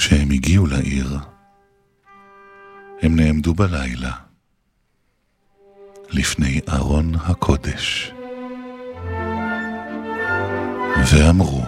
כשהם הגיעו לעיר, הם נעמדו בלילה לפני ארון הקודש ואמרו,